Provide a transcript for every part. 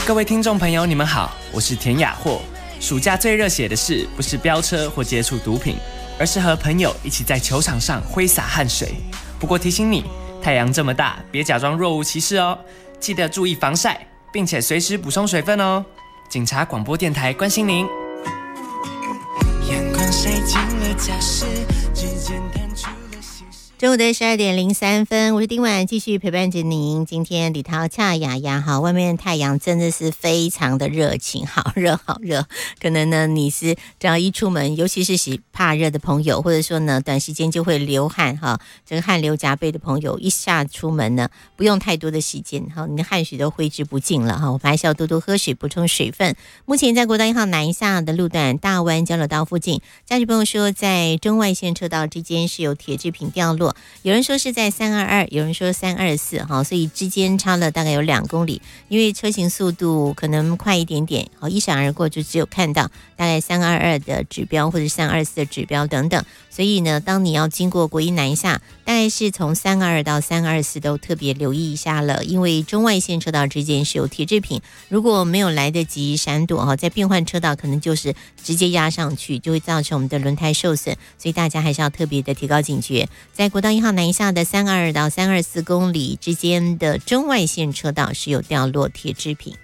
各位听众朋友，你们好，我是田雅霍。暑假最热血的事，不是飙车或接触毒品，而是和朋友一起在球场上挥洒汗水。不过提醒你，太阳这么大，别假装若无其事哦。记得注意防晒，并且随时补充水分哦。警察广播电台关心您。阳光晒进了家室，指尖弹出了细丝。 中午的12:03，我是丁婉，继续陪伴着您。今天李涛恰雅雅，好，外面太阳真的是非常的热情，好热好热。可能呢，你是只要一出门，尤其是怕热的朋友，或者说呢，短时间就会流汗哈，这个汗流浃背的朋友，一下出门呢，不用太多的时间哈，你的汗水都挥之不尽了哈。我们还是要多多喝水，补充水分。目前在国道1号南下的路段，大湾交流道附近，驾驶朋友说，在中外线车道之间是有铁制品掉落。有人说是在322，有人说324哈，所以之间差了大概有2公里，因为车行速度可能快一点点，好，一闪而过就只有看到大概322的指标或者324的指标等等，所以呢，当你要经过国一南下，大概是从322到324都特别留意一下了，因为中外线车道之间是有铁制品，如果没有来得及闪躲哈，在变换车道可能就是直接压上去，就会造成我们的轮胎受损，所以大家还是要特别的提高警觉。在国道1号南下的322到324公里之间的中外线车道是有掉落铁制品。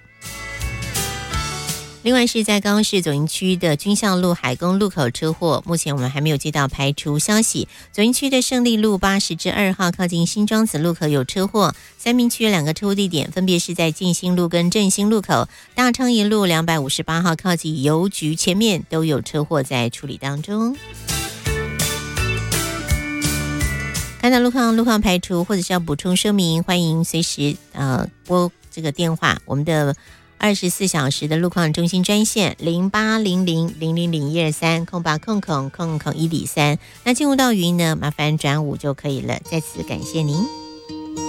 另外是在高雄市左营区的军校路海公路口车祸，目前我们还没有接到排除消息。左营区的胜利路80-2号靠近新庄子路口有车祸，三民区2个车祸地点分别是在进兴路跟振兴路口，大昌一路258号靠近邮局前面都有车祸在处理当中。看到路况排除或者是要补充说明，欢迎随时拨这个电话，我们的24小时的路况中心专线0800000123空8空103。那进入到语音呢，麻烦转5就可以了。再次感谢您。